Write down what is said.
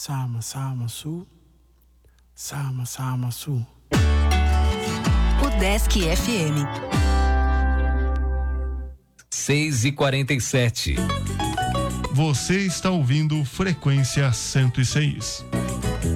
Sama, sama, sul. Sama, sama, sul. O Desk FM. 6h47. Você está ouvindo Frequência 106.